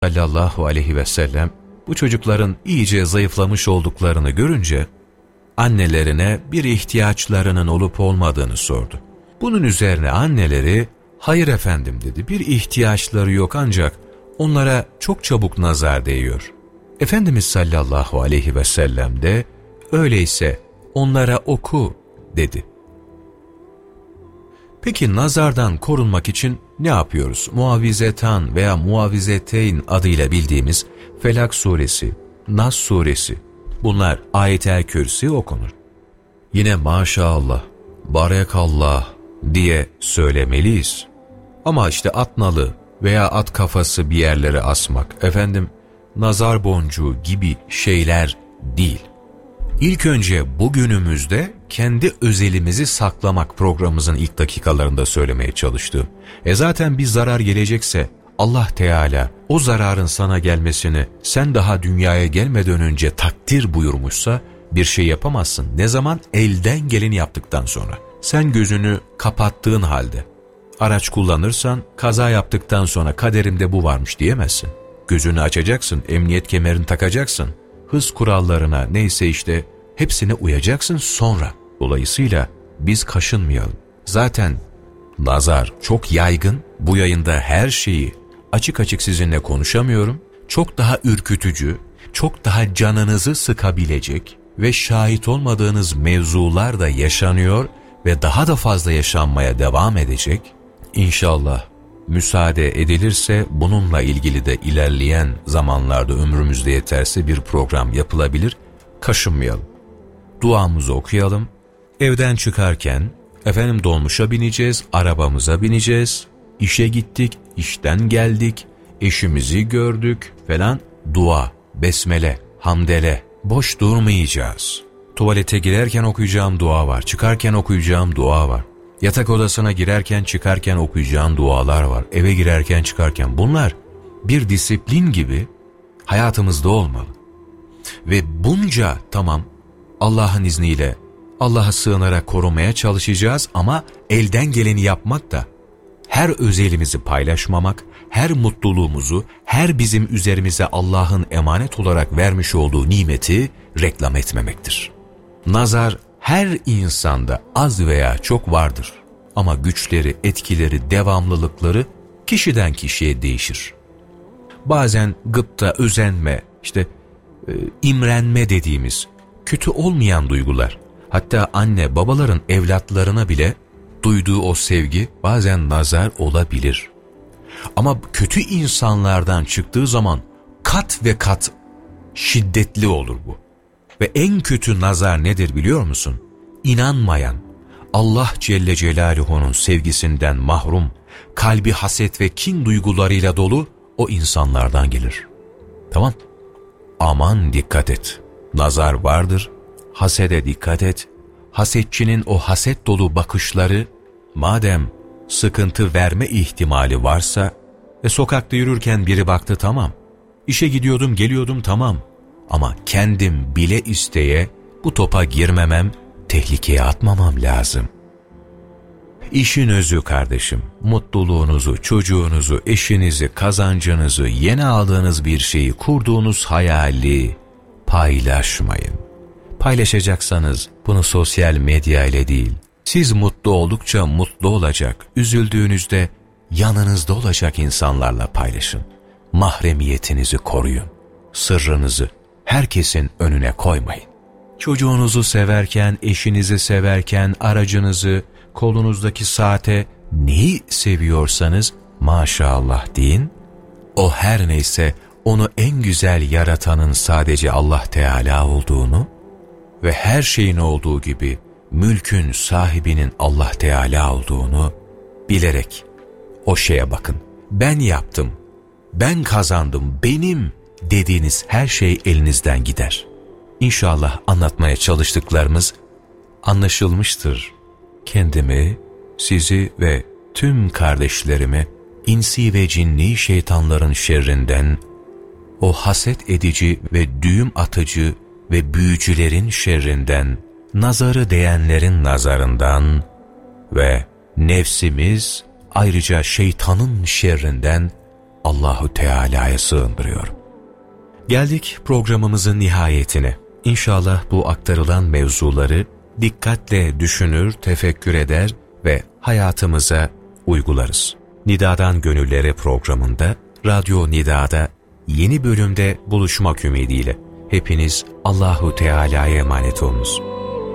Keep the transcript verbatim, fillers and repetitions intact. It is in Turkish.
sallallahu aleyhi ve sellem bu çocukların iyice zayıflamış olduklarını görünce annelerine bir ihtiyaçlarının olup olmadığını sordu. Bunun üzerine anneleri, hayır efendim dedi, bir ihtiyaçları yok ancak onlara çok çabuk nazar değiyor. Efendimiz sallallahu aleyhi ve sellem de öyleyse onlara oku dedi. Peki nazardan korunmak için ne yapıyoruz? Muavizetan veya muavizeteyn adıyla bildiğimiz Felak suresi, Nas suresi, bunlar ayet-el kürsi okunur. Yine maşallah, barekallah diye söylemeliyiz. Ama işte at nalı veya at kafası bir yerlere asmak, efendim nazar boncuğu gibi şeyler değil. İlk önce bugünümüzde kendi özelimizi saklamak programımızın ilk dakikalarında söylemeye çalıştım. E zaten bir zarar gelecekse Allah Teala o zararın sana gelmesini sen daha dünyaya gelmeden önce takdir buyurmuşsa bir şey yapamazsın. Ne zaman? Elden geleni yaptıktan sonra. Sen gözünü kapattığın halde araç kullanırsan kaza yaptıktan sonra kaderimde bu varmış diyemezsin. Gözünü açacaksın, emniyet kemerini takacaksın. Hız kurallarına neyse işte hepsine uyacaksın sonra. Dolayısıyla biz kaşınmayalım. Zaten nazar çok yaygın. Bu yayında her şeyi açık açık sizinle konuşamıyorum. Çok daha ürkütücü, çok daha canınızı sıkabilecek ve şahit olmadığınız mevzular da yaşanıyor ve daha da fazla yaşanmaya devam edecek. İnşallah müsaade edilirse bununla ilgili de ilerleyen zamanlarda ömrümüzde yeterse bir program yapılabilir. Kaşınmayalım. Duamızı okuyalım. Evden çıkarken efendim dolmuşa bineceğiz, arabamıza bineceğiz. İşe gittik, işten geldik, eşimizi gördük falan. Dua, besmele, hamdele, boş durmayacağız. Tuvalete girerken okuyacağım dua var, çıkarken okuyacağım dua var. Yatak odasına girerken çıkarken okuyacağım dualar var. Eve girerken çıkarken bunlar bir disiplin gibi hayatımızda olmalı. Ve bunca tamam Allah'ın izniyle Allah'a sığınarak korumaya çalışacağız ama elden geleni yapmak da her özelimizi paylaşmamak, her mutluluğumuzu, her bizim üzerimize Allah'ın emanet olarak vermiş olduğu nimeti reklam etmemektir. Nazar her insanda az veya çok vardır ama güçleri, etkileri, devamlılıkları kişiden kişiye değişir. Bazen gıpta, özenme, işte e, imrenme dediğimiz kötü olmayan duygular, hatta anne babaların evlatlarına bile duyduğu o sevgi bazen nazar olabilir. Ama kötü insanlardan çıktığı zaman kat ve kat şiddetli olur bu. Ve en kötü nazar nedir biliyor musun? İnanmayan, Allah Celle Celaluhu'nun sevgisinden mahrum, kalbi haset ve kin duygularıyla dolu o insanlardan gelir. Tamam? Aman dikkat et. Nazar vardır, hasede dikkat et. Hasetçinin o haset dolu bakışları, madem sıkıntı verme ihtimali varsa ve sokakta yürürken biri baktı tamam, işe gidiyordum geliyordum tamam ama kendim bile isteye bu topa girmemem, tehlikeye atmamam lazım. İşin özü kardeşim, mutluluğunuzu, çocuğunuzu, eşinizi, kazancınızı, yeni aldığınız bir şeyi, kurduğunuz hayali paylaşmayın. Paylaşacaksanız bunu sosyal medya ile değil, siz mutlu oldukça mutlu olacak, üzüldüğünüzde yanınızda olacak insanlarla paylaşın. Mahremiyetinizi koruyun. Sırrınızı herkesin önüne koymayın. Çocuğunuzu severken, eşinizi severken, aracınızı, kolunuzdaki saate neyi seviyorsanız maşallah deyin. O her neyse onu en güzel yaratanın sadece Allah Teala olduğunu ve her şeyin olduğu gibi mülkün sahibinin Allah Teala olduğunu bilerek o şeye bakın. Ben yaptım, ben kazandım, benim dediğiniz her şey elinizden gider. İnşallah anlatmaya çalıştıklarımız anlaşılmıştır. Kendimi, sizi ve tüm kardeşlerimi insi ve cinni şeytanların şerrinden, o haset edici ve düğüm atıcı ve büyücülerin şerrinden, nazarı değenlerin nazarından ve nefsimiz ayrıca şeytanın şerrinden Allahu Teala'ya sığındırıyorum. Geldik programımızın nihayetine. İnşallah bu aktarılan mevzuları dikkatle düşünür, tefekkür eder ve hayatımıza uygularız. Nidadan Gönüllere programında, Radyo Nida'da yeni bölümde buluşmak ümidiyle. Hepiniz Allahu Teala'ya emanet olunuz.